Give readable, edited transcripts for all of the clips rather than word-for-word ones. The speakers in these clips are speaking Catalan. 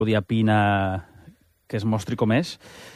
Clàudia Pina que es mostri com és,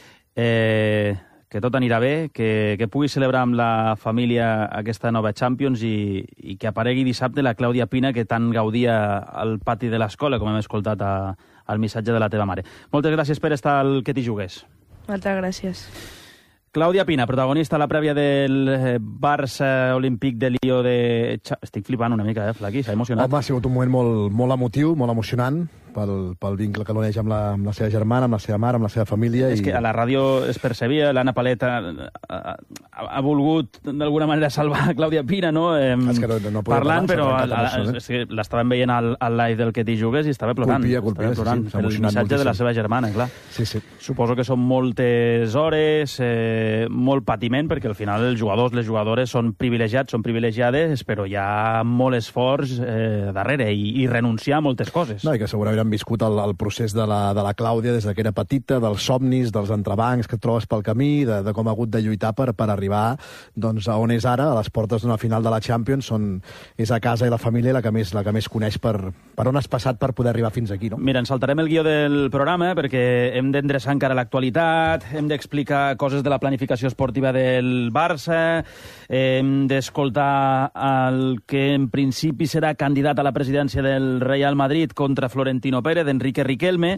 que tot anirà bé, que pugui celebrar amb la família aquesta nova Champions i que aparegui dissabte la Clàudia Pina que tant gaudia al pati de l'escola, com hem escoltat al missatge de la teva mare. Moltes gràcies per estar al Que t'hi jugués. Moltes gràcies. Clàudia Pina, protagonista a la prèvia del Barça Olímpic de Lió de... Estic flipant una mica, Flaqui, s'ha emocionat. Home, ha sigut un moment molt emotiu, molt emocionant, pel vincle que l'uneix amb la seva germana, amb la seva mare, amb la seva família. És que a la ràdio es percebia, l'Anna Paleta ha volgut d'alguna manera salvar Clàudia Pina, no? No parlant, però l'estàvem veient al live del Que t'hi jugues i estava plorant. Colpia, plorant sí, el missatge de la seva germana, clar. Sí. Suposo que són moltes hores, molt patiment, perquè al final els jugadors, les jugadores són privilegiats, són privilegiades, però hi ha molt esforç darrere i renunciar a moltes coses. No, i que segurament han viscut el procés de la Clàudia des que era petita, dels somnis, dels entrebancs que et trobes pel camí, de com ha hagut de lluitar per arribar doncs, a on és ara, a les portes d'una final de la Champions, és a casa i la família la que més coneix per on has passat per poder arribar fins aquí, no? Mira, ens saltarem el guió del programa perquè hem d'endreçar encara l'actualitat, hem d'explicar coses de la planificació esportiva del Barça, hem d'escoltar el que en principi serà candidat a la presidència del Real Madrid contra Florentino Pérez, Enrique Riquelme,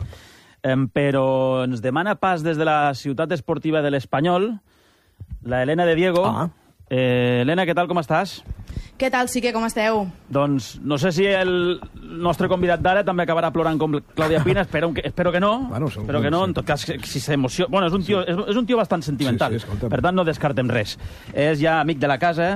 però ens demana pas des de la ciutat esportiva de l'Espanyol la Elena de Diego. Elena, què tal, com estàs? Què tal, Sique, com esteu? Doncs no sé si el nostre convidat d'ara també acabarà plorant com Clàudia Pina, espero que no, espero que no, en tot cas, si s'emociona... Bueno, és un tio bastant sentimental, per tant no descartem res. És ja amic de la casa,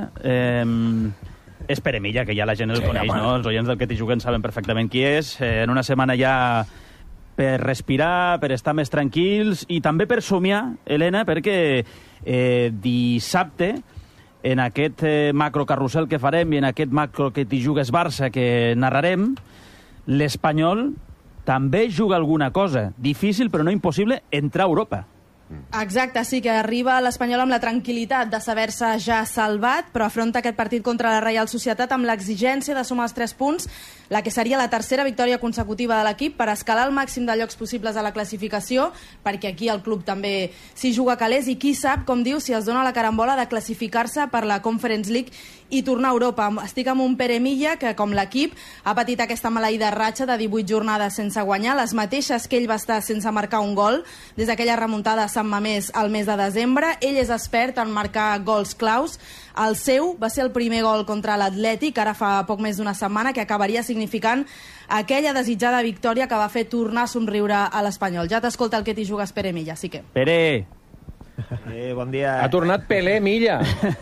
és Pere Milla, que ja la gent el coneix, no? Els oients del Que t'hi juguen saben perfectament qui és. En una setmana ja per respirar, per estar més tranquils i també per somiar, Elena, perquè dissabte, en aquest macrocarrusel que farem i en aquest macro Que t'hi jugues Barça que narrarem, l'Espanyol també juga alguna cosa. Difícil, però no impossible, entrar a Europa. Exacte, sí que arriba l'Espanyol amb la tranquil·litat de saber-se ja salvat, però afronta aquest partit contra la Reial Societat amb l'exigència de sumar els 3 punts, la que seria la tercera victòria consecutiva de l'equip per escalar el màxim de llocs possibles a la classificació, perquè aquí el club també s'hi juga calés i qui sap, com diu, si els dona la carambola de classificar-se per la Conference League i tornar a Europa. Estic amb un Pere Milla que, com l'equip, ha patit aquesta maleïda ratxa de 18 jornades sense guanyar, les mateixes que ell va estar sense marcar un gol des d'aquella remuntada a Sant Mamés al mes de desembre. Ell és expert en marcar gols claus. El seu va ser el primer gol contra l'Atlètic, ara fa poc més d'una setmana, que acabaria significant aquella desitjada victòria que va fer tornar a somriure a l'Espanyol. Ja t'escolta el Que t'hi jugues, Pere Milla, sí que... Pere! Bon dia. Ha tornat Pelé Milla.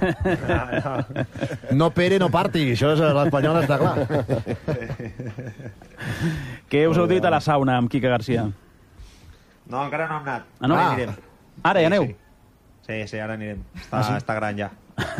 No Pere, no parti, això és l'Espanyol, està clar. Què us heu dit a la sauna amb Quique Garcia? No, encara no hem anat. No? Ara anirem. Ara ja aneu? Sí, ara anirem. Està gran ja.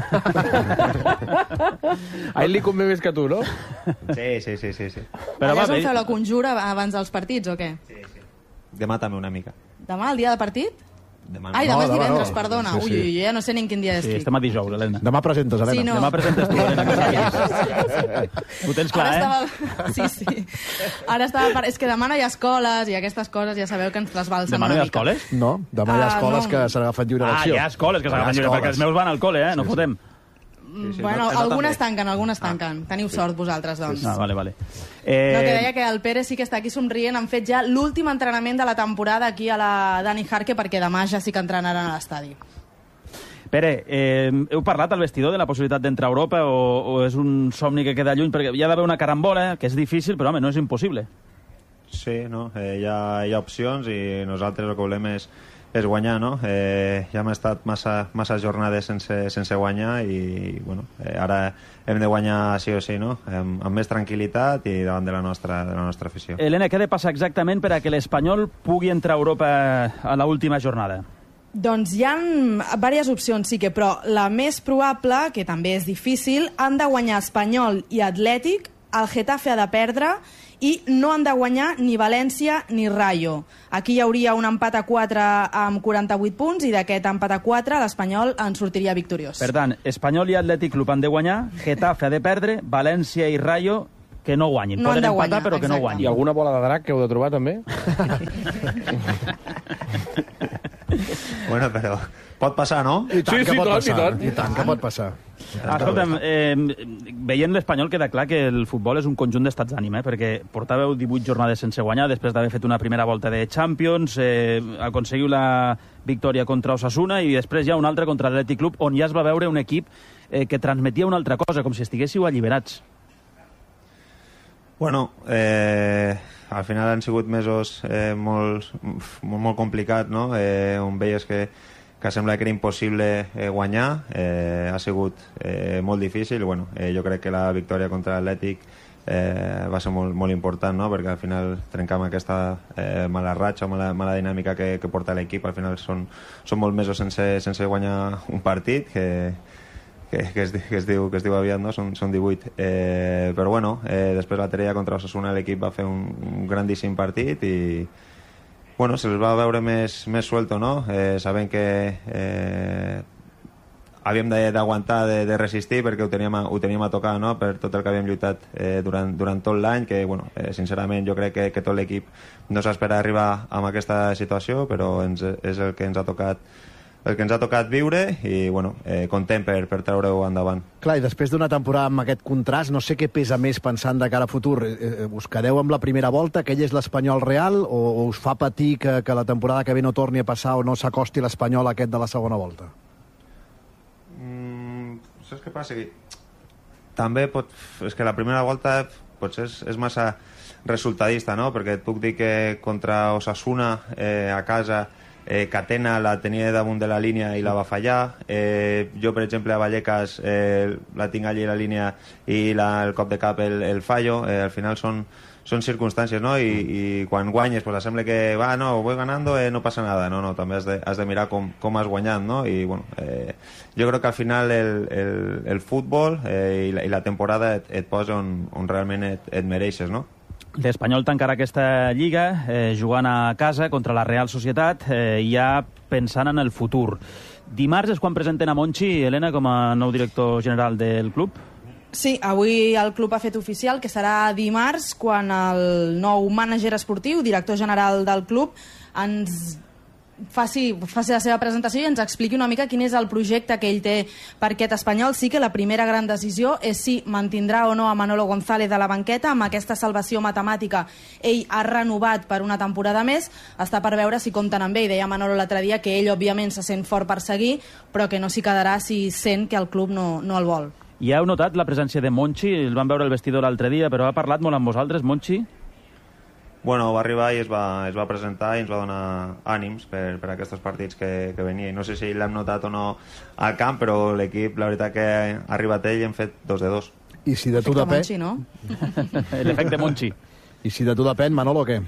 A ell li convé més que tu, no? Sí. Però allà és on feu la conjura abans dels partits, o què? Sí. Demà també una mica. Demà, el dia de partit? Demà Ai, demà és divendres, perdona. Ui, jo ja no sé ni en quin dia estic. Sí, estem a dijous, Helena. Demà presentes, Helena. Sí, no. Demà presentes tu, Helena. Ho tens clar, Sí. Ara estava... És que demà no hi ha escoles i aquestes coses ja sabeu que ens trasbalsen demà no hi ha una mica. escoles? No, demà hi ha escoles que s'agafen lliure d'acció. Hi ha escoles que s'agafen lliure, perquè els meus van al col·le, no fotem. Bueno, algunes tanquen. Teniu sort vosaltres, doncs. Vale. No, que deia que el Pere sí que està aquí somrient. Han fet ja l'últim entrenament de la temporada aquí a la Dani Jarque, perquè demà ja sí que entrenaran a l'estadi. Pere, heu parlat al vestidor de la possibilitat d'entrar a Europa o és un somni que queda lluny? Perquè hi ha d'haver una carambola, que és difícil, però home, no és impossible. Sí, no? Hi ha opcions i nosaltres el que volem és guanyar, no? Ja hem estat massa jornades sense guanyar i bueno, ara hem de guanyar sí o sí, no? Amb més tranquil·litat i davant de la nostra afició. Helena, què ha de passar exactament per a que l'Espanyol pugui entrar a Europa a l'última jornada? Doncs hi ha diverses opcions, sí que, però la més probable, que també és difícil, han de guanyar Espanyol i Atlètic, el Getafe ha de perdre i no han de guanyar ni València ni Rayo. Aquí hi hauria un empat a 4 amb 48 punts i d'aquest empat a 4 l'Espanyol en sortiria victoriós. Per tant, Espanyol i Atlètic Club han de guanyar, Getafe ha de perdre, València i Rayo que no guanyin. No Poden han de empatar, guanyar, però que no exacte. guanyin. I alguna bola de drac que heu de trobar, també? Bueno, però pot passar, no? I tant que pot passar. i tant. I tant que pot passar. Escolta'm, veient l'Espanyol queda clar que el futbol és un conjunt d'estats d'ànim, perquè portàveu 18 jornades sense guanyar després d'haver fet una primera volta de Champions, aconseguiu la victòria contra Osasuna i després ja una altra contra l'Atlètic Club, on ja es va veure un equip que transmetia una altra cosa, com si estiguéssiu alliberats. Bueno, al final han sigut mesos molt complicats, no? On veies que sembla que era impossible guanyar, ha sigut molt difícil. Bueno, jo crec que la victòria contra l'Atlètic va ser molt important, no? Perquè al final trencam aquesta mala ratxa, mala dinàmica que porta l'equip. Al final són molts mesos sense guanyar un partit que es diu aviat, no? Són 18. Però bueno, després l'altre dia contra Osasuna l'equip va fer un grandíssim partit i bueno, se'ls va veure més suelto, no? Sabent que havíem d'aguantar, de resistir, perquè ho teníem a tocar, no? Per tot el que havíem lluitat durant tot l'any, que bueno, sincerament jo crec que tot l'equip no s'espera arribar a aquesta situació, però és el que ens ha tocat viure i bueno, content per treure-ho endavant. Clar, i després d'una temporada amb aquest contrast, no sé què pesa més pensant de cara a futur. Us quedeu amb la primera volta, que ell és l'Espanyol real, o us fa patir que la temporada que ve no torni a passar o no s'acosti l'Espanyol aquest de la segona volta? Saps què passa? També és que la primera volta potser és massa resultadista, no? Perquè et puc dir que contra Osasuna a casa Catena la tenia damunt de la línia i la va fallar. Jo, per exemple, a Vallecas la tinc allí a la línia i el cop de cap el fallo. Al final són circumstàncies, no? I quan guanyes, pues sembla que voy ganando, no passa nada. No, també has de mirar com has guanyat, no? I bueno, jo crec que al final el futbol i la temporada et posa on realment et mereixes, no? L'Espanyol tancarà aquesta lliga jugant a casa contra la Real Societat, ja pensant en el futur. Dimarts és quan presenten a Monchi, Helena, com a nou director general del club? Sí, avui el club ha fet oficial que serà dimarts quan el nou mànager esportiu, director general del club, ens faci la seva presentació i ens expliqui una mica quin és el projecte que ell té per aquest Espanyol. Sí que la primera gran decisió és si mantindrà o no a Manolo González a la banqueta. Amb aquesta salvació matemàtica ell ha renovat per una temporada més. Està per veure si compten amb ell. Deia Manolo l'altre dia que ell òbviament se sent fort per seguir, però que no s'hi quedarà si sent que el club no el vol. I heu notat la presència de Monchi? El van veure al vestidor l'altre dia, però ha parlat molt amb vosaltres, Monchi? Bueno, va arribar i es va presentar i ens va donar ànims per aquests partits que venia. No sé si l'hem notat o no al camp, però l'equip, la veritat que ha arribat ell i hem fet 2 de 2. I si de tu depèn... Monchi, no? L'efecte Monchi. I si de tu depèn, Manolo, què?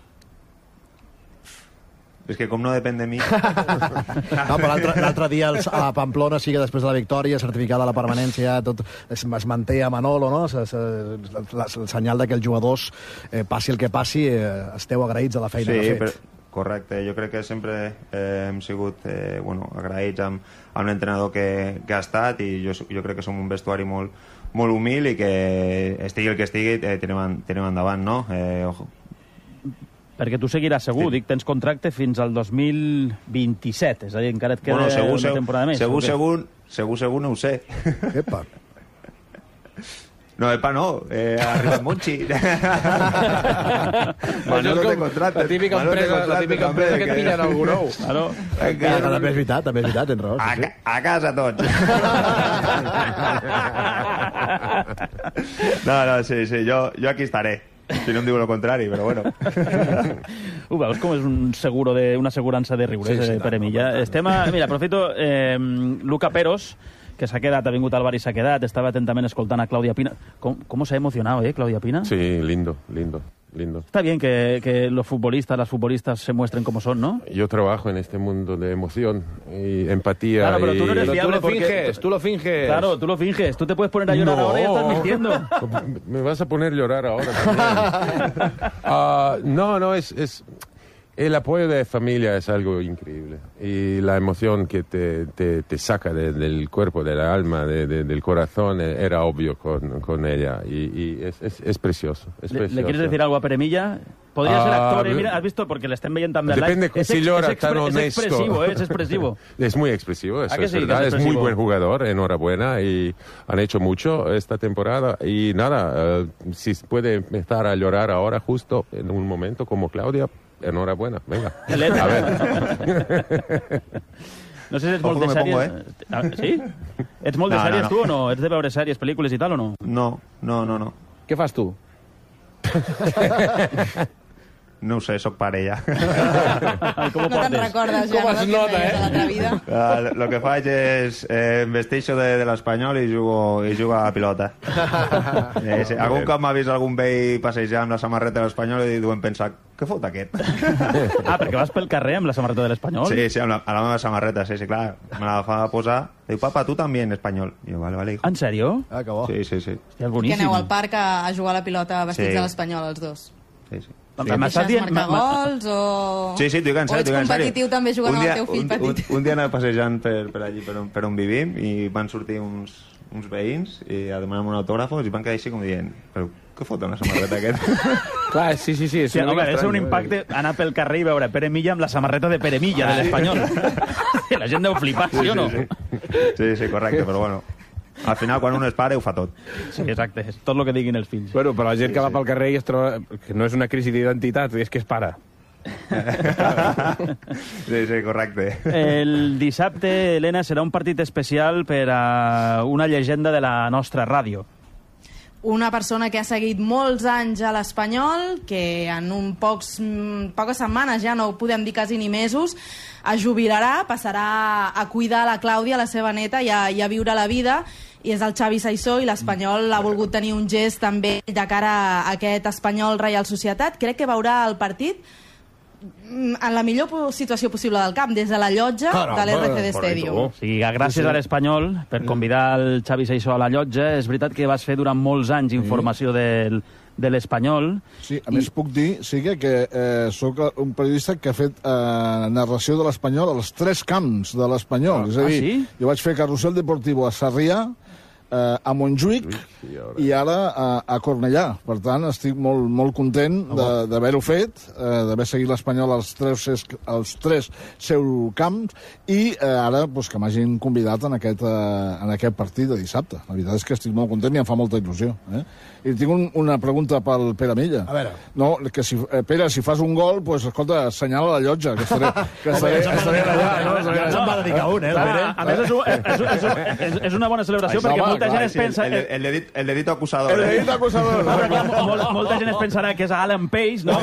És que com no depèn de mi... No, però l'altre dia a Pamplona sí que després de la victòria, certificada la permanència, tot es manté a Manolo, no? El senyal que els jugadors, passi el que passi, esteu agraïts a la feina que ha fet. Sí, correcte. Jo crec que sempre hem sigut agraïts amb l'entrenador que ha estat i jo crec que som un vestuari molt humil i que estigui el que estigui tirem endavant, no? Perquè tu seguiràs segur, sí. Dic, tens contracte fins al 2027, és a dir, encara et queda una temporada més. Segur no ho sé. Epa. No, ha arribat Monchi. Manolo té contracte. La típica empresa que et pillen algú nou. També és veritat, tens raó. A casa tots. No, sí, jo aquí estaré. Si no em diu el contrari, però bueno. Ho veus com és una assegurança de riure, sí, per a mi. Mira, aprofito, Luca Peros, que s'ha quedat, ha vingut al bar i s'ha quedat, estava atentament escoltant a Claudia Pina. ¿Cómo se ha emocionado, Claudia Pina? Sí, lindo. Está bien que las futbolistas se muestren como son, ¿no? Yo trabajo en este mundo de emoción y empatía. Claro, pero tú no eres fiable tú lo finges. Claro, tú lo finges. Tú te puedes poner a llorar ahora y ya estás mintiendo. Me vas a poner a llorar ahora también. No, es El apoyo de familia es algo increíble y la emoción que te saca del cuerpo, del alma, del corazón, era obvio con ella y es precioso. ¿Le quieres decir algo a Pere Milla? Podría ser actor, mira, has visto, porque l'estem veient també al live. Depende si llora tan honesto. Es expresivo, es expresivo. Es muy expresivo, eso es sí, verdad. Es muy buen jugador, enhorabuena, y han hecho mucho esta temporada. Y nada, si puede empezar a llorar ahora justo en un momento como Claudia, enhorabuena, venga. A ver. No sé si ets molt de sèries... Sí? Ets molt de sèries tu o no? Ets de veure sèries, pel·lícules i tal o no? No. Què fas tu? No ho sé, soc pare ja. No te'n recordes ja, com es nota, de l'altra vida. Lo que faig és vesteixo de l'Espanyol i jugo a la pilota. Algun cop m'ha vist algun vell passejar amb la samarreta de l'Espanyol i duem pensar, què fot aquest? Perquè vas pel carrer amb la samarreta de l'Espanyol? Sí, amb la meva samarreta, sí, clar. Me la fa posar. Diu, papa, tu també en espanyol. I jo, vale, hijo. En sèrio? Ah, que bo. Sí. Hòstia, boníssim. Que aneu al parc a jugar a la pilota vestits de l'Espanyol, els dos? Sí. M'estàs dient... Marcar gols o... Sí, t'ho dic en sèrio. O ets competitiu també jugant amb el teu fill petit? Un dia anava passejant per allí, per on vivim, i van sortir uns veïns i a demanar un autògrafos i van quedar així com dient, però què fot una samarreta aquest? Clar, sí. Sí, és un impacte anar pel carrer i veure Pere Milla amb la samarreta de Pere Milla, de l'Espanyol. La gent deu flipar, sí o no? Sí, correcte, però bueno... Al final, quan un és pare, ho fa tot. Sí, exacte, és tot el que diguin els fills. Bueno, però la gent que va pel carrer i es troba... que no és una crisi d'identitat, és que és pare. Sí, correcte. El dissabte, Helena, serà un partit especial per a una llegenda de la nostra ràdio. Una persona que ha seguit molts anys a l'Espanyol, que en poques setmanes, ja no ho podem dir quasi ni mesos, es jubilarà, passarà a cuidar la Clàudia, la seva neta, i a viure la vida, i és el Xavi Saissó, i l'Espanyol ha volgut tenir un gest també de cara a aquest Espanyol Reial Societat. Crec que veurà el partit en la millor situació possible del camp, des de la llotja de l'RCD Stadium. O sigui, gràcies a l'Espanyol per convidar el Xavi Saissó a la llotja. És veritat que vas fer durant molts anys informació de l'Espanyol. Sí, a més puc dir, que sóc un periodista que ha fet narració de l'Espanyol als 3 camps de l'Espanyol. És a dir, jo vaig fer Carrusel Deportivo a Sarrià, a Montjuïc i ara a Cornellà. Per tant, estic molt content d'haver-ho fet, d'haver seguit l'Espanyol als 3 seus camps i ara que m'hagin convidat en aquest partit de dissabte. La veritat és que estic molt content i em fa molta il·lusió. I tinc una pregunta pel Pere Milla. A veure. No, que Pere, si fas un gol, escolta, assenyala la llotja, que estaré allà. Ja ens en va dedicar un, A més, és una bona celebració perquè molta gent es pensa... El dedito acusador. El dedito acusador. Molta gent es pensarà que és Alan Pace, no?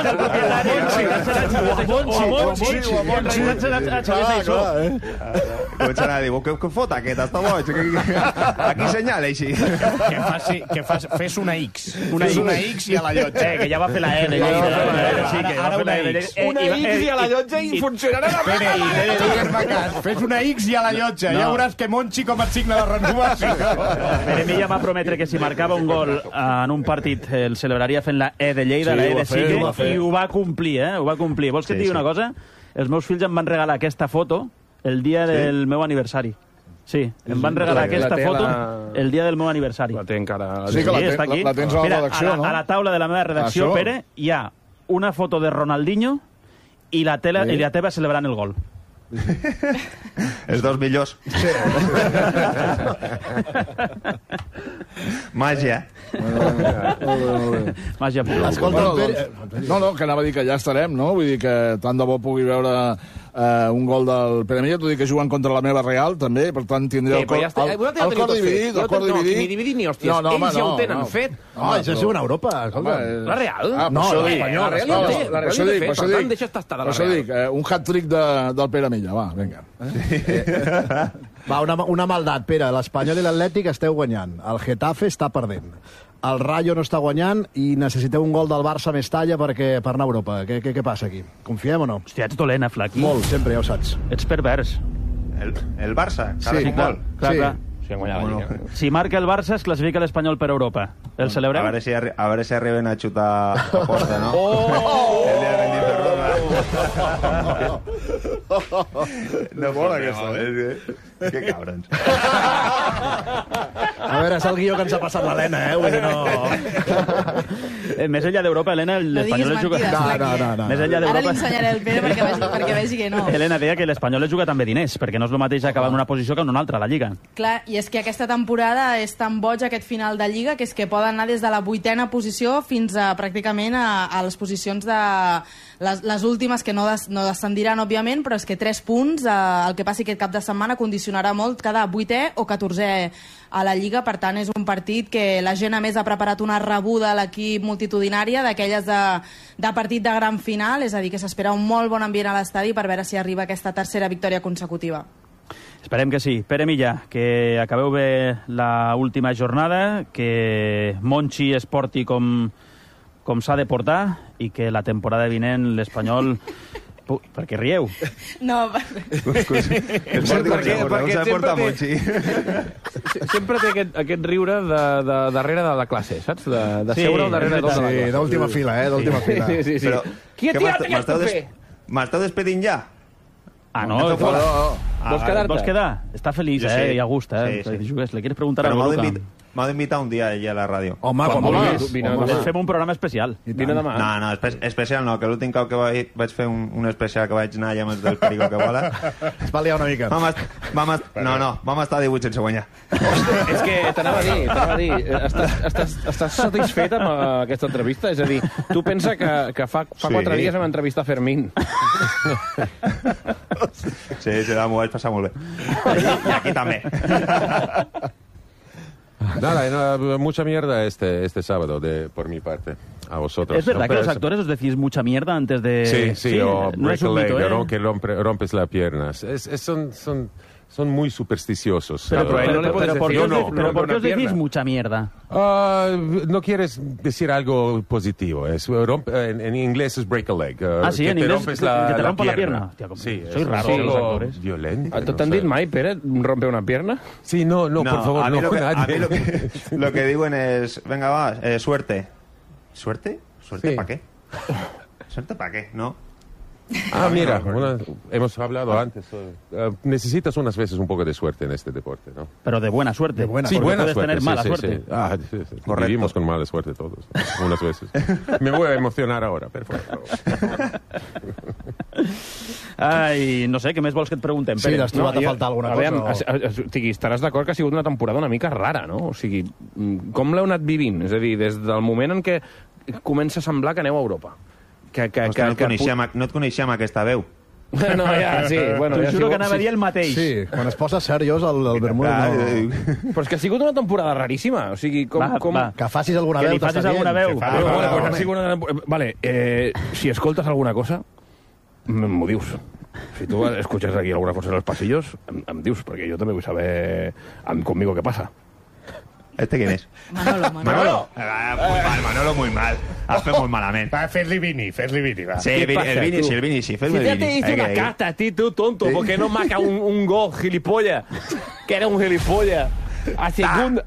Començarà a dir, què fot aquest? Està boig. Aquí senyala, així. Que fes una X. Una X i a la llotja. Que ja va fer la E de Lleida. Ara una X. Una X i a la llotja i funcionarà la Pere. Fes una X i a la llotja. Ja veuràs que Monchi com a signe de renovació. Pere Milla va prometre que si marcava un gol en un partit el celebraria fent la E de Lleida, la E de Sigue, i ho va complir, Ho va complir. Vols que et digui una cosa? Els meus fills em van regalar aquesta foto el dia del meu aniversari. Sí, em van regalar aquesta foto el dia del meu aniversari. La té encara... Sí, que la tens a la redacció, no? A la taula de la meva redacció, Pere, hi ha una foto de Ronaldinho i la teva celebrant el gol. Els dos millors. Sí. Màgia. Màgia pura. Escolta, No, que anava a dir que ja estarem, no? Vull dir que tant de bo pugui veure un gol del Pere Milla, t'ho dic que juguen contra la meva Real, també, per tant tindré el cor dividit. Ni dividit ni hòsties. Ells ja ho tenen fet. No, ells es juguen a Europa. La Real? No, l'Espanyol. La Real ja ho té. La Real ja ho té fet. Per tant, deixa estar de la Real. Per això dic, un hat-trick del Pere Milla. Va, vinga. Va, una maldat, Pere. L'Espanyol i l'Atlètic esteu guanyant. El Getafe està perdent. El Rayo no està guanyant i necessiteu un gol del Barça més talla per anar a Europa. Què passa aquí? Confiem o no? Hòstia, ets dolent, Flaqui. Molt, sempre, ja ho saps. Ets pervers. El Barça? Sí, clar. Si marca el Barça, es classifica l'Espanyol per Europa. El celebrem? A veure si arriben a xutar a posta, no? El dia de rendir per Roma. No bona aquesta, que cabrons. A veure, és el guió que ens ha passat l'Helena, Vull dir, no... Més enllà d'Europa, Helena, l'Espanyol es juga... No. Més enllà d'Europa... Ara li ensenyaré el Pere perquè vegi que no. Helena deia que l'Espanyol es juga també diners, perquè no és el mateix acabar en una posició que en una altra, a la Lliga. Clar, i és que aquesta temporada és tan boig aquest final de Lliga que és que poden anar des de la 8ª posició fins a pràcticament a les posicions de les últimes, que no descendiran, òbviament, però és que 3 punts, el que passi aquest cap de setmana, condicionarà molt cada 8è o 14è a la Lliga. Per tant, és un partit que la gent, a més, ha preparat una rebuda a l'equip multitudinària, d'aquelles de partit de gran final, és a dir, que s'espera un molt bon ambient a l'estadi per veure si arriba aquesta tercera victòria consecutiva. Esperem que sí. Pere Millà, que acabeu bé la última jornada, que Monchi es porti com s'ha de portar i que la temporada vinent l'Espanyol... Per què rieu? No, perquè sempre té aquest riure de darrere de la classe, saps? De seure al darrere de tota la classe. Sí, d'última fila, d'última fila. Sí. Però, qui ha tirat aquest paper? M'esteu despedint ja? No. Vols quedar-te? Vols quedar? Està feliç, sí. I a gust, Sí. Le quieres preguntar Però algo, Luca? m'ha d'invitar un dia allà a la ràdio. Home, quan vulguis. Fem un programa especial. Vine demà. No, especial no, que l'últim cop que vaig fer un especial que vaig anar allà amb els del Perigo que vola... Es va liar una mica. Vam estar 18 sense guanyar. És que t'anava a dir, estàs satisfet amb aquesta entrevista? És a dir, tu pensa que fa 4 dies vam entrevistar Fermín. Sí, m'ho vaig passar molt bé. I aquí també. Nada, mucha mierda este sábado por mi parte. A vosotros. ¿Es verdad que los actores os decís mucha mierda antes de...? Sí, o no es break un a mito, leg, que rompes las piernas. Son muy supersticiosos. Pero ¿por qué os decís mucha mierda? No quieres decir algo positivo. En inglés es break a leg. Sí, en inglés que te rompa la pierna. Sí, soy raro los actores. Violento. ¿T'han dit mai, Pere, rompe una pierna? Sí, no, por favor, a mí nadie. Lo que digo es, venga, va, suerte. ¿Suerte? ¿Suerte Sí. para qué? ¿Suerte para qué? ¿No? Mira, hemos hablado antes. Necesitas unas veces un poco de suerte en este deporte, ¿no? Pero de buena suerte. Sí, buena puedes suerte. tener mala Sí. suerte. Sí. Vivimos con mala suerte todos, unas veces. Me voy a emocionar ahora, per favor. Ai, no sé, què més vols que et preguntem, Sí, Pere? has trobat a faltar alguna cosa? O sigui, estaràs d'acord que ha sigut una temporada una mica rara, no? O sigui, com l'heu anat vivint? És a dir, des del moment en què comença a semblar que aneu a Europa. No et coneixíem aquesta veu. No, ja, sí. Bueno, T'ho juro que anava a dir el mateix. Sí, quan es posa seriós el Bermuda no... Però és que ha sigut una temporada raríssima. O sigui, Va. Que facis alguna veu. Que li facis alguna veu. Vale, si escoltes alguna cosa, m'ho dius. Si tu escuches aquí alguna cosa en los pasillos, em dius, perquè jo també vull saber conmigo què passa. ¿Este quién es? Manolo. Manolo muy mal. Has fet molt malament. Va, fes-li Vini, va. Sí, el Vini, sí. Si ya te hice una carta a ti, tú tonto, ¿por qué no marca un gol, gilipollas? Que eres un gilipollas. A segunda...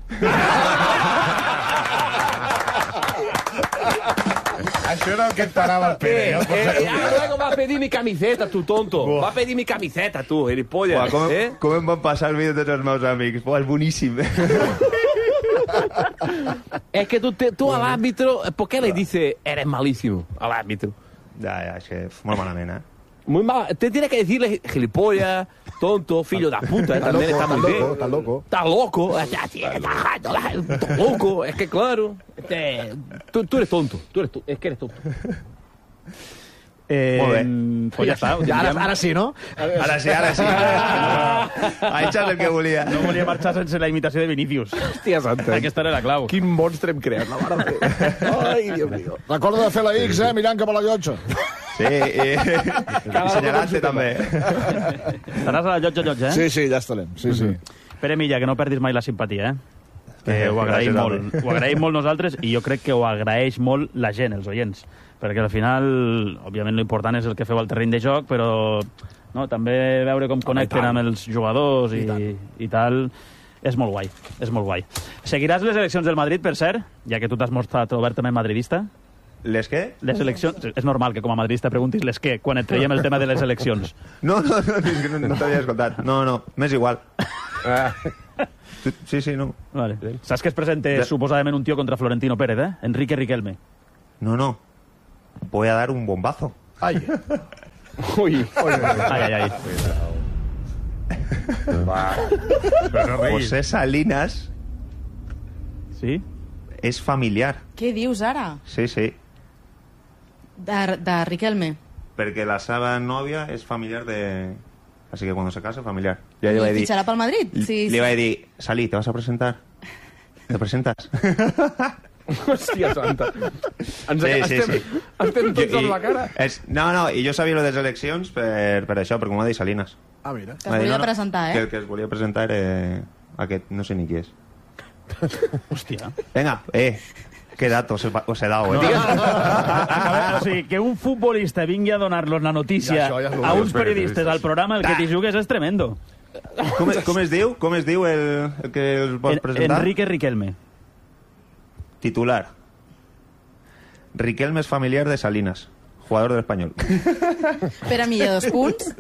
Això era el que et parava el Pere. Luego va a pedir mi camiseta, tu tonto. Va a pedir mi camiseta, tu, gilipollas. Com em van passar el vídeo tots els meus amics? És boníssim. Es que tú al árbitro, ¿por qué le dices eres malísimo al árbitro? Ja, és que molt malament, Muy mal. Te tiene que decirle gilipollas, tonto, filho da puta. También está muy bien. Está loco. Está loco. Está loco. Es que claro. Tú eres tonto. Es que eres tonto. Molt bé. Pues ja està. Ara sí, no? Ara sí. Ha eixat el que volia. No volia marxar sense la imitació de Vinícius. Hòstia santa. Aquesta era la clau. Quin monstre hem creat. La mare de Déu. Ai, Dios mío. Recorda de fer la X, mirant cap a la llotja. Sí, i senyalant-te també. Estaràs a la llotja, Sí, ja estarem. Sí. Pere Milla, que no perdis mai la simpatia, que ho agraïm molt. Ho agraïm molt nosaltres i jo crec que ho agraeix molt la gent, els oients. Perquè al final, òbviament, l'important és el que feu al terreny de joc, però també veure com connecten amb els jugadors i tal, és molt guai, és molt guai. Seguiràs les eleccions del Madrid, per cert, ja que tu t'has mostrat obertament madridista? Les què? Les eleccions... És normal que com a madridista preguntis les què, quan et traiem el tema de les eleccions. No t'havia escoltat. No, m'és igual. Sí, no. Vale. Saps que es presenta suposadament un tio contra Florentino Pérez, Enrique Riquelme. No. Voy a dar un bombazo. Ay. Uy. Ay. José Salinas... Sí? És familiar. Què dius ara? Sí. De Riquelme. Perquè la seva nòvia és familiar de... Así que cuando se casa, familiar. ¿Y fichará para el Madrid? Sí. Le iba a decir, Salí, ¿te vas a presentar? ¿Te presentas? Hòstia santa. Estem tots amb la cara. No, i jo sabia lo de les eleccions per això, perquè m'ho va dir Salinas. Ah, mira. Que es volia presentar, Que el que es volia presentar era aquest, no sé ni qui és. Hòstia. Venga, qué datos os he dado, O sigui, que un futbolista vingui a donar-los la notícia a uns periodistes al programa, el que t'hi jugues és tremendo. Com es diu el que els vols presentar? Enrique Riquelme. Titular. Riquelme es familiar de Salinas, jugador del Español. Pere Millor, 2 punts.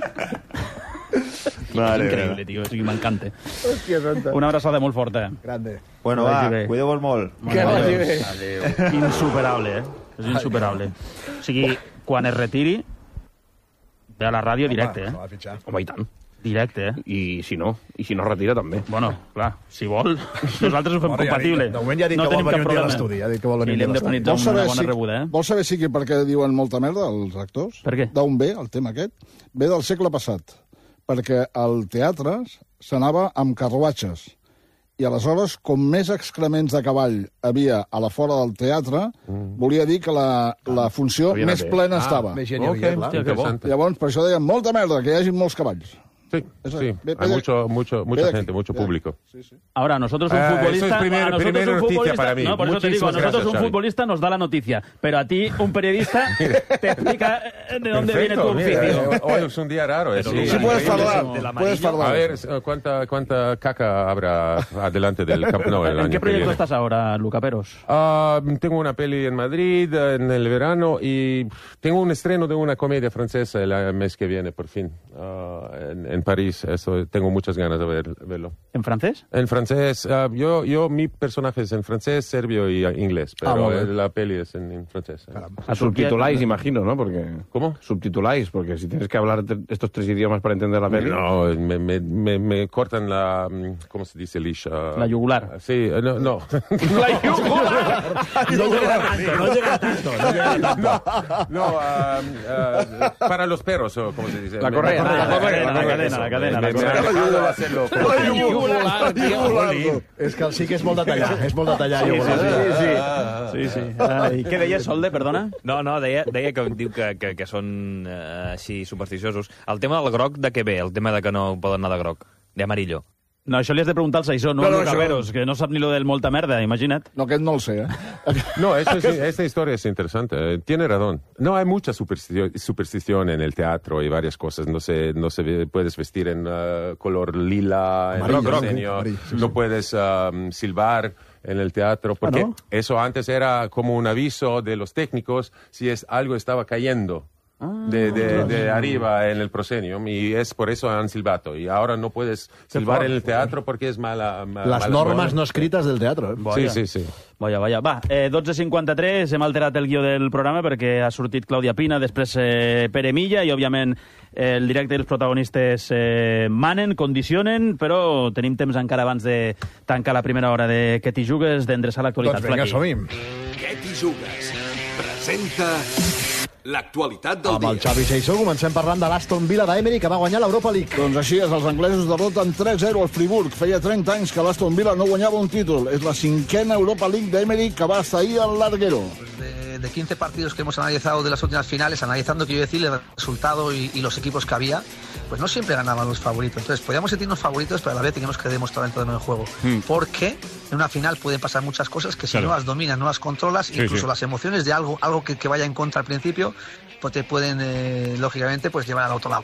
Vale, increïble, tio, m'encanta. Una abraçada molt forta. Grande. Bueno, va, cuideu-vos molt. Que vagi bé. Insuperable, És insuperable. O sigui, quan es retiri, ve a la ràdio directe, Home, i tant. Directe, I si no retira també. Bueno, clar, si vol, nosaltres ho fem compatible. De moment ja ha dit que vol venir un dia a l'estudi. Ja ha dit que vol venir un dia a l'estudi. Una bona rebuda, Vols saber per què diuen molta merda els actors? Per què? D'on ve el tema aquest? Ve del segle passat. Perquè al teatre s'anava amb carruatges. I aleshores, com més excrements de cavall havia a la fora del teatre, volia dir que la funció més plena estava. Més gent hi havia, clar. Llavors, per això deien molta merda, que hi hagi molts cavalls. Sí, hay mucha gente, mucho público. Ahora, nosotros un futbolista... Eso es primera noticia para mí. No, por eso te digo, nosotros un futbolista nos da la noticia, pero a ti, un periodista, te explica de dónde viene tu oficio. Hoy es un día raro. Sí, puedes hablar. A ver, ¿cuánta caca habrá adelante del Camp Nou? ¿En qué proyecto estás ahora, Luca Peros? Tengo una peli en Madrid en el verano y tengo un estreno de una comedia francesa el mes que viene, por fin, en París. Eso tengo muchas ganas de verlo. ¿En francés? En francés. Mi personaje es en francés, serbio y inglés, pero la peli es en francés. Subtituláis, imagino, ¿no? Porque ¿cómo? Subtituláis, porque si tienes que hablar estos 3 idiomas para entender la peli... No, me cortan la... ¿Cómo se dice, Lish? La yugular. Sí, no. ¡La yugular! No llega tanto. Para los perros, ¿cómo se dice? La correa. La cadena. Me ayuda a hacerlo. És que sí que és molt detallat. És molt detallat. Sí. I què deies, Solde, perdona? No, deia que diu que són així supersticiosos. El tema del groc, de què ve? El tema de que no poden anar de groc, de amarillo. No, això li has de preguntar al Saissó, no al Luca Peros, que no sap ni lo del molta merda, imagina't. No, aquest no el sé, No, esta historia es interesante. Tiene razón. No hay mucha superstición en el teatro y varias cosas. No se puedes vestir en color lila, en el diseño. No puedes silbar en el teatro, porque eso antes era como un aviso de los técnicos si algo estaba cayendo. De arriba en el proscenio, y es por eso han silbato. Y ahora no puedes silbar en el teatro porque es mala les normes no escrites del teatre. Sí. Vaja. Va, 12:53, hem alterat el guió del programa perquè ha sortit Clàudia Pina, després Pere Milla, i òbviament el directe i els protagonistes manen, condicionen, però tenim temps encara abans de tancar la primera hora de Què t'hi jugues, d'endreçar l'actualitat. Doncs vinga, som-hi. Què t'hi jugues? Presenta... l'actualitat del dia. Amb el Xavi Saissó comencem parlant de l'Aston Villa d'Emery, que va guanyar l'Europa League. Doncs així és, els anglesos derroten 3-0 al Friburg. Feia 30 anys que l'Aston Villa no guanyava un títol. És la 5ª Europa League d'Emery, que va estar ahir al larguero. De 15 partidos que hemos analizado de las últimas finales, analizando, quiero decir, el resultado y los equipos que había, pues no siempre ganaban los favoritos. Entonces, podíamos sentirnos favoritos, pero a la vez teníamos que demostrar el terreno de juego. Porque en una final pueden pasar muchas cosas que si no las dominas, no las controlas, incluso las emociones de algo que vaya en contra al principio, pues te pueden, lógicamente, pues llevar al otro lado.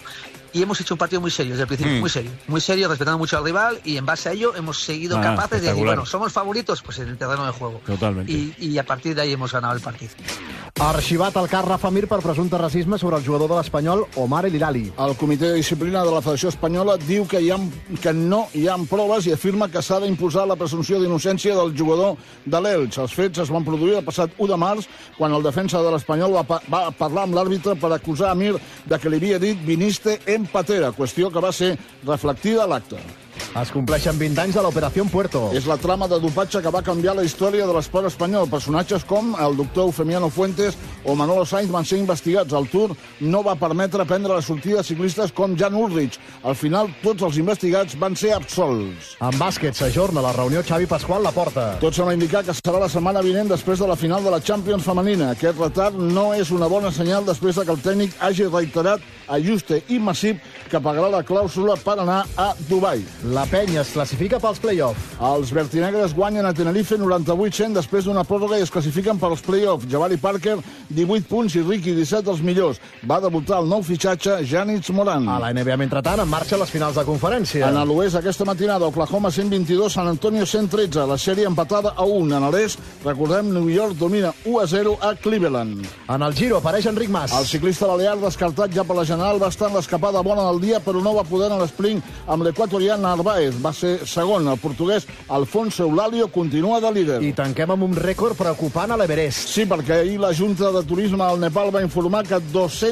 y hemos hecho un partido muy serio desde el principio, muy serio, respetando mucho al rival, y en base a ello hemos seguido capaces de decir, bueno, somos favoritos, pues en el terreno de juego. Totalmente. Y a partir de ahí hemos ganado el partido. Arxivat el cas Rafa Mir per presumpte racisme sobre el jugador de l'Espanyol Omar El Hilali. El comitè de disciplina de la Federació Espanyola diu que no hi ha proves i afirma que s'ha d'imposar la presumpció d'innocència del jugador de l'Elx. Els fets es van produir el passat 1 de març, quan el defensa de l'Espanyol va parlar amb l'àrbitre per acusar a Mir de que li havia dit viniste en patera, qüestió que va ser reflectida a l'acte. Es compleixen 20 anys de l'Operació Puerto. És la trama de dopatge que va canviar la història de l'esport espanyol. Personatges com el doctor Eufemiano Fuentes o Manolo Sainz van ser investigats. El Tour no va permetre prendre la sortida a ciclistes com Jan Ullrich. Al final, tots els investigats van ser absolts. En bàsquet s'ajorna la reunió Xavi Pasqual Laporta. Tot sembla indicar que serà la setmana vinent després de la final de la Champions femenina. Aquest retard no és una bona senyal després de que el tècnic hagi reiterat a Juste i Massip que pagarà la clàusula per anar a Dubai. La Penya es classifica pels play-off. Els vertinegres guanyen a Tenerife 98-100 després d'una pròrroga i es classifiquen per als play-off. Jabari Parker, 18 punts, i Ricky, 17 dels millors. Va debutar el nou fitxatge, Janitz Moran. A la NBA, mentrestant, en marxa les finals de conferència. En l'oest, aquesta matinada, Oklahoma 122, San Antonio 113. La sèrie empatada a 1. En l'est, recordem, New York domina 1-0 a Cleveland. En el Giro apareix Enric Mas. El ciclista balear, descartat ja per la general, va estar en l'escapada bona del dia, però no va poder en l'esprint amb l'equatorià Narváez. Va ser segon. El portuguès Alfonso Eulalio continua de líder. I tanquem amb un rècord preocupant a l'Everest. Sí, perquè ahir la Junta de Turisme al Nepal va informar que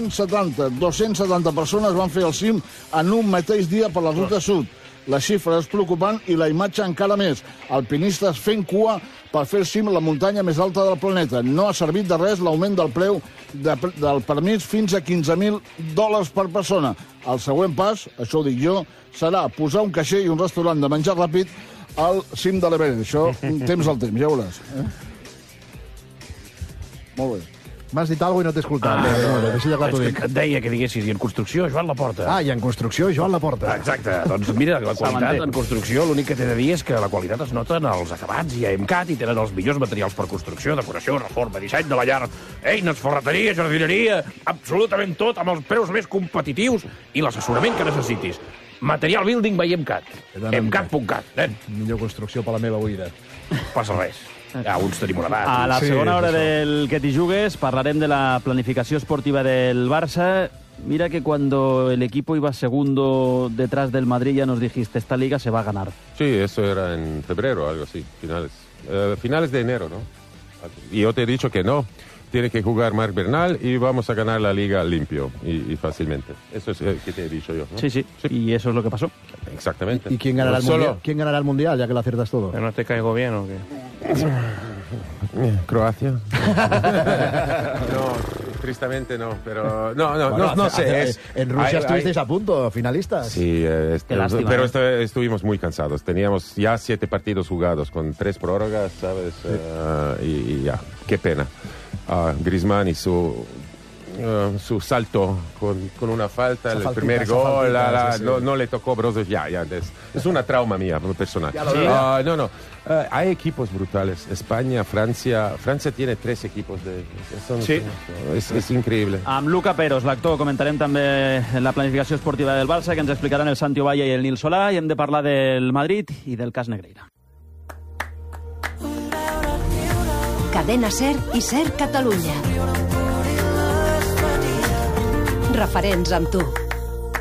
270 persones van fer el cim en un mateix dia per la ruta sud. La xifra és preocupant i la imatge encara més. Alpinistes fent cua per fer cim la muntanya més alta del planeta. No ha servit de res l'augment del preu del permís fins a $15.000 per persona. El següent pas, això ho dic jo, serà posar un caixer i un restaurant de menjar ràpid al cim de l'Everest. Això, temps al temps, ja veuràs. Molt bé. M'has dit alguna cosa i no t'he escoltat. Deixa de clar t'ho dic. Et deia que diguessis, i en construcció, Joan Laporta. Ah, i en construcció, Joan Laporta. Exacte. Doncs mira, la qualitat en construcció, l'únic que t'he de dir és que la qualitat es nota en els acabats. I a EMCAT i tenen els millors materials per construcció, decoració, reforma, disseny de la llar, eines, ferreteria, jardineria, absolutament tot, amb els preus més competitius i l'assessorament que necessitis. Material Building by EMCAT. EMCAT.cat. Millor construcció per la meva oïda. Passa res. Ja, uns tenim una edat. A la segona hora del Que t'hi jugues parlarem de la planificació esportiva del Barça. Mira que cuando el equipo iba segundo detrás del Madrid ya nos dijiste, esta liga se va a ganar. Sí, eso era en febrero, algo así, finales de enero, ¿no? Y yo te he dicho que no. Tiene que jugar Marc Bernal y vamos a ganar la liga limpio y fácilmente. Eso es lo que te he dicho yo, ¿no? Sí. Y eso es lo que pasó. Exactamente. ¿Y quién ganará el mundial? ¿Quién ganará el mundial, ya que lo aciertas todo? ¿No te caigo bien o qué? Croacia. No, tristemente no, pero no sé. En Rusia estuvisteis a punto, finalistas. Sí, pero estuvimos muy cansados. Teníamos ya 7 partidos jugados con 3 prórrogas, ¿sabes? Y ya, qué pena. Griezmann y su salto con una falta, el primer gol, no le tocó Brozovic, ya, es una trauma mía personal. Hay equipos brutales, España, Francia tiene 3 equipos es increíble. Amb Luca Peros, l'actor, comentarem també la planificació esportiva del Barça, que ens explicaran el Santi Ovalla i el Nil Solà, i hem de parlar del Madrid i del cas Negreira. Cadena SER i SER Catalunya. Referents amb tu.